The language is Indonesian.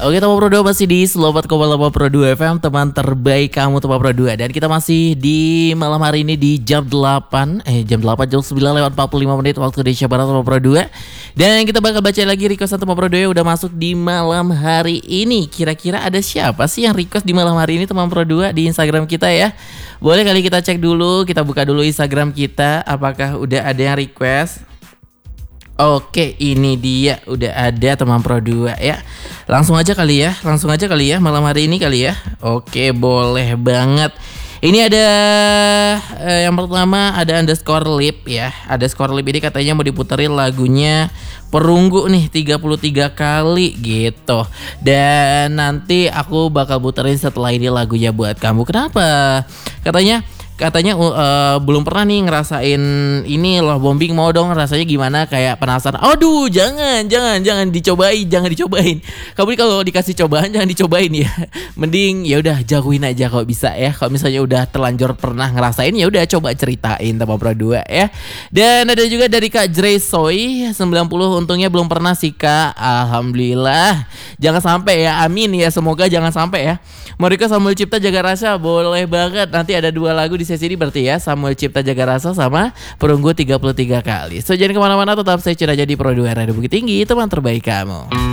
Oke teman Pro 2 masih di Slobat Kobalaba Pro 2 FM, teman terbaik kamu teman Pro 2. Dan kita masih di malam hari ini di jam 8 jam 9 lewat 45 menit waktu Indonesia Barat teman Pro 2. Dan kita bakal baca lagi requestan teman Pro 2 yang udah masuk di malam hari ini. Kira-kira ada siapa sih yang request di malam hari ini teman Pro 2 di Instagram kita ya? Boleh kali kita cek dulu, kita buka dulu Instagram kita, apakah udah ada yang request? Oke, ini dia udah ada teman Pro 2 ya. Langsung aja kali ya malam hari ini kali ya. Oke, boleh banget. Ini ada yang pertama ada underscore lip ya. Underscore lip ini katanya mau diputerin lagunya Perunggu nih 33 kali gitu. Dan nanti aku bakal puterin setelah ini lagunya buat kamu. Kenapa? Katanya belum pernah nih ngerasain ini loh bombing, mau dong rasanya gimana, kayak penasaran. Aduh, jangan dicobain. Kamu kalau dikasih cobaan jangan dicobain ya. Mending ya udah jauhin aja kalau bisa ya. Kalau misalnya udah terlanjur pernah ngerasain ya udah coba ceritain teman Pro 2 ya. Dan ada juga dari Kak Jresoy 90, untungnya belum pernah sih Kak. Alhamdulillah. Jangan sampai ya. Amin ya, semoga jangan sampai ya. Mereka Samuel Cipta Jaga Rasa boleh banget. Nanti ada 2 lagu di sesi ini berarti ya, Samuel Cipta Jaga Rasa sama Perunggu 33 kali. So jangan kemana-mana, tetap stay tune aja di Pro 2 Radio Bukit Tinggi, teman terbaik kamu.